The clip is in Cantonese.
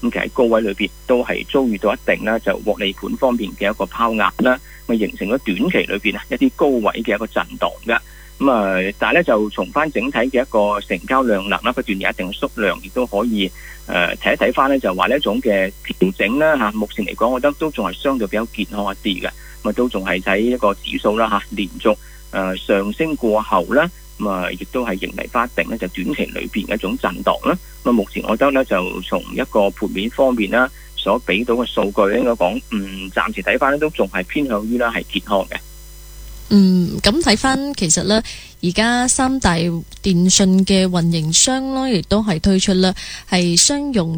其實喺高位裏邊都係遭遇到一定啦，就獲利盤方面嘅一個拋壓啦，咪形成咗短期裏邊一啲高位嘅一個震盪嘅。但係咧就從翻整體嘅一個成交量能啦，不斷有一定嘅縮量，亦都可以睇一睇翻咧，就話呢一種嘅調整啦嚇。目前嚟講，我覺得都仲係相對比較健康一啲嘅。都仲係睇一個指數啦嚇，連續上升過後啦，亦都係迎嚟翻一定咧，就短期裏邊嘅一種震盪啦。目前我覺得咧，就從一個盤面方面啦，所俾到嘅數據應該講，暫時睇翻咧都仲係偏向於啦係健康嘅。 咁睇翻其實咧，而家三大電信嘅運營商啦，亦都係推出啦係商用